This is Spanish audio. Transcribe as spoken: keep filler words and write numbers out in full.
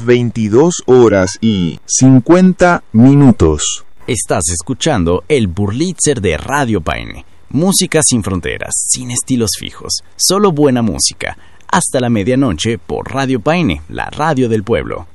las veintidós horas y cincuenta minutos. Estás escuchando el Burlitzer de Radio Paine. Música sin fronteras, sin estilos fijos, solo buena música. Hasta la medianoche por Radio Paine, la radio del pueblo.